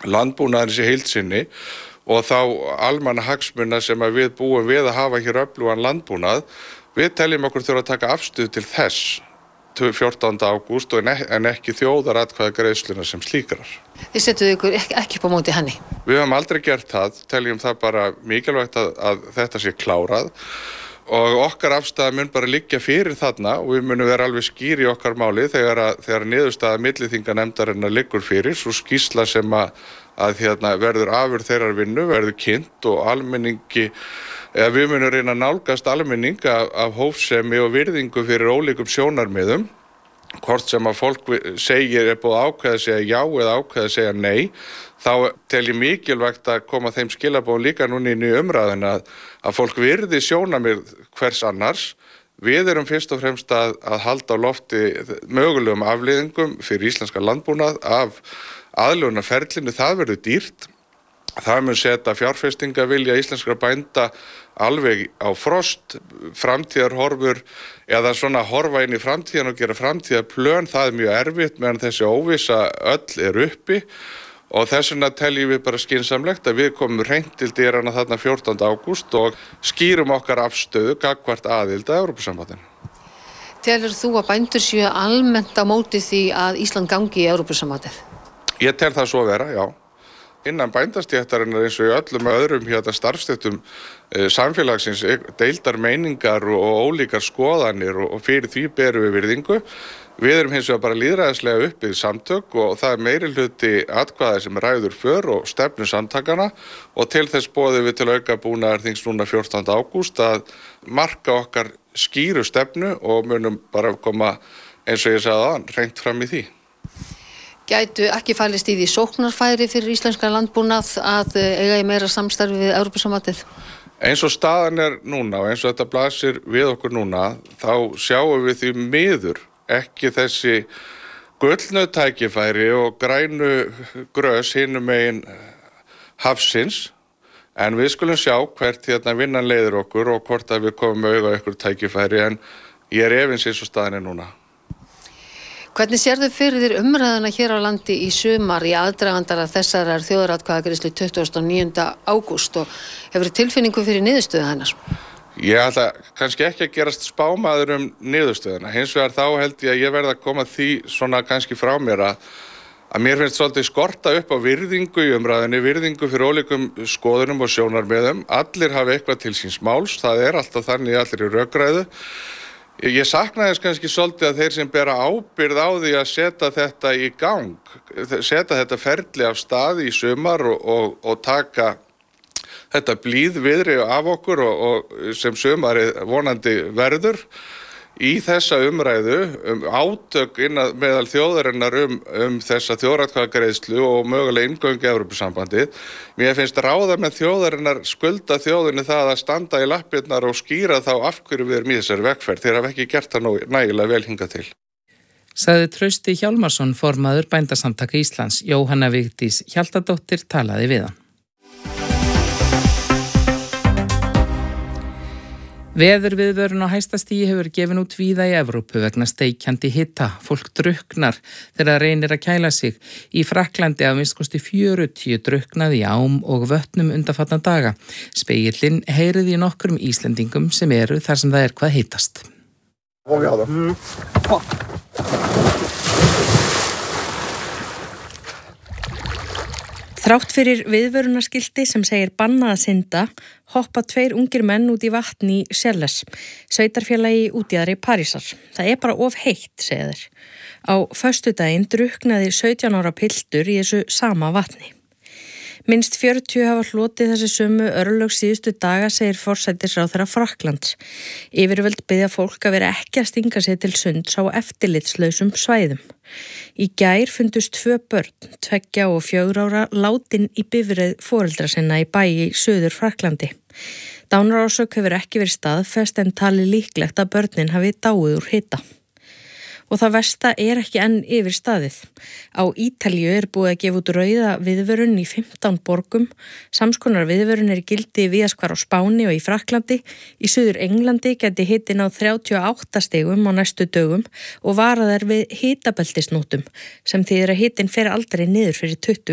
landbúnaðarins í heild sinni og þá almannahagsmuna sem að við búum við að hafa hér öflugan landbúnað. Við teljum okkur þurfa að taka afstöðu til þess 14. ágúst en ekki þjóðaratkvæðagreiðsluna sem slíkrar. Þið setuðu ykkur ekki upp á móti henni? Við höfum aldrei gert það, teljum það bara mikilvægt að þetta sé klárað og okkar afstaða mun bara liggja fyrir þarna og við munum vera alveg skýr í okkar máli þegar niðurstaða milliþinganefndarinnar liggur fyrir, svo skýrsla sem að verður afurð þeirrar vinnu, verður kynnt og almenningi, eða við munum reyna að nálgast almenning af hófsemi og virðingu fyrir ólíkum sjónarmiðum, hvort sem að fólk segir er búið að ákveða að segja já eða ákveða að segja nei, þá tel ég mikilvægt að koma þeim skilaboðum líka núna inn í umræðuna að fólk virði sjónarmið hvers annars. Við erum fyrst og fremst að halda á lofti mögulegum afleiðingum fyrir íslenska landbúnað af aðlögunarferlinu. Það verður dýrt. Það mun setja fjárfestingavilja íslenskra bænda alveg á frost, framtíðarhorfur eða svona horfa inn í framtíðan og gera framtíðarplön. Það er mjög erfitt meðan þessi óvissa öll uppi og þess vegna teljum við bara skynsamlegt að við komum hreint til dyrana þarna 14. ágúst og skýrum okkar afstöðu gagnvart aðild að Evrópusambandinu. Telur þú að bændur séu almennt á móti því að Ísland gangi í Evrópusambandið? Ég tel það svo vera, já. Innan bændastéttarinnar eins og í öllum öðrum starfstéttum samfélagsins deildar meiningar og ólíkar skoðanir og fyrir því berum við virðingu. Við erum hins vegar bara lýðræðislega uppbyggð samtök og það er meirihluti atkvæða sem ræður för og stefnu samtakana og til þess boðum við til aukabúnaðarþings núna 14. ágúst að marka okkar skýru stefnu og munum bara koma, eins og ég sagði áðan, hreint fram í því. Gætu ekki falist í því sóknarfæri fyrir íslenska landbúnað að eiga í meira samstarfi við Evrópusambandið? Eins og staðan er núna og eins og þetta blasir við okkur núna, þá sjáum við því miður ekki þessi gullnu tækifæri og grænu grös hinum megin hafsins, en við skulum sjá hvert vinnan leiðir okkur og hvort að við komum auga ykkur tækifæri, en ég er efins eins og staðan er núna. Hvernig sérðu fyrir þér umræðuna hér á landi í sumar í aðdragandar að þessarar þjóðaratkvæðagreiðslu 29. ágúst og hefur tilfinningu fyrir niðurstöðu hennar? Ég ætla kannski ekki að gerast spámaður niðurstöðuna. Hins vegar þá held ég að ég verð að koma því svona kannski frá mér að mér finnst svolítið skorta upp á virðingu í umræðinni, virðingu fyrir ólíkum skoðunum og sjónarmiðum. Allir hafa eitthvað til síns máls, það er alltaf þannig allir í rökræðu. Ég sakna þess kannski svolítið að þeir sem bera ábyrgð á því að setja þetta í gang, setja þetta ferli af stað í sumar og taka þetta blíðviðri af okkur og sem sumarið vonandi verður í þessa umræðu átök meðal þjóðarinnar þessa þjóðaratkvæðagreiðslu og mögulega inngöngu í Evrópusambandið. Mér finnst ráða með þjóðarinnar skulda þjóðinni það að standa í lappirnar og skýra þá af hverju við erum í þessari vegferð. Þeir hafa ekki gert það nægilega vel hingað til. Sagði Trausti Hjálmarsson, formaður Bændasamtaka Íslands. Jóhanna Vigdís Hjaltadóttir talaði við hann. Veðurviðvörun á hæsta stigi hefur gefin út víða í Evrópu vegna steikjandi hita. Fólk drukknar þegar það reynir að kæla sig. Í Frakklandi að minnst kosti 40 drukknaði í ám og vötnum undanfarna daga. Spegillinn heyriði í nokkrum Íslendingum sem eru þar sem það er hvað hitast. Þrátt fyrir viðvörunarskilti sem segir bannað að synda, hoppa 2 ungir menn út í vatn í Sjelles, sveitarfélagi útjaðri Parísar. Það er bara of heitt, segja þeir. Á föstudaginn drukknaði 17 ára piltur í þessu sama vatni. Minnst 40 hafa hlotið þessi sömu örlög síðustu daga, segir forsætisráðherra Frakklands. Yfirvöld biðja fólk að vera ekki að stinga sig til sunds á eftirlitslausum svæðum. Í gær fundust 2 börn, 2 og 4 ára, látin í bifreið foreldra sinna í bæ í Suður Frakklandi. Dánarorsök hefur ekki verið staðfest en talið líklegt að börnin hafi dáið úr hita. Og það versta er ekki enn yfir staðið. Á Ítalíu er búið að gefa út rauða viðvörun í 15 borgum. Samskonar viðvörun er í gildi víðast hvar á Spáni og í Frakklandi. Í Suður Englandi gæti hitinn á 38 stigum á næstu dögum og varað er við hitabeltisnótum sem þýðir að hitinn fer aldrei niður fyrir 20